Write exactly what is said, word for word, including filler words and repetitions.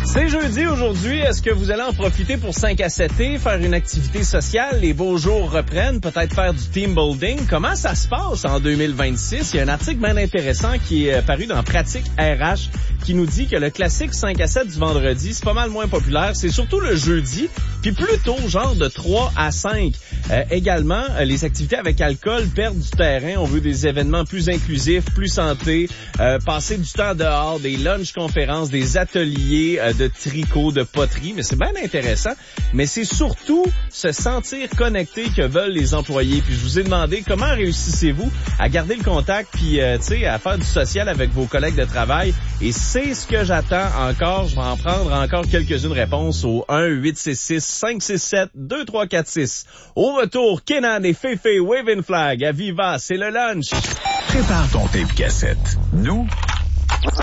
C'est jeudi aujourd'hui. Est-ce que vous allez en profiter pour cinq à sept et faire une activité sociale? Les beaux jours reprennent. Peut-être faire du team building. Comment ça se passe en deux mille vingt-six? Il y a un article bien intéressant qui est paru dans Pratique R H qui nous dit que le classique cinq à sept du vendredi, c'est pas mal moins populaire. C'est surtout le jeudi, puis plutôt genre de trois à cinq. Euh, également, les activités avec alcool perdent du terrain. On veut des événements plus inclusifs, plus santé, euh, passer du temps dehors, des lunch conférences, des ateliers euh, de tricot, de poterie. Mais c'est bien intéressant. Mais c'est surtout se sentir connecté que veulent les employés. Puis je vous ai demandé comment réussissez-vous à garder le contact puis euh, tu sais à faire du social avec vos collègues de travail. Et c'est ce que j'attends encore. Je vais en prendre encore quelques-unes réponses au un huit six six cinq six sept deux trois quatre six. Au retour, Kenan et Fefe Waving Flag à Viva, c'est le lunch. Prépare ton tape cassette. Nous,